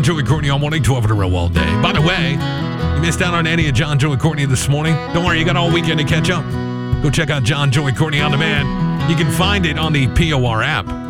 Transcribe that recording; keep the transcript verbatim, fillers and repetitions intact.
Joey Courtney on one twelve at a real well day. By the way, you missed out on any of John, Joey, Courtney this morning. Don't worry, you got all weekend to catch up. Go check out John, Joey, Courtney on demand. You can find it on the P O R app.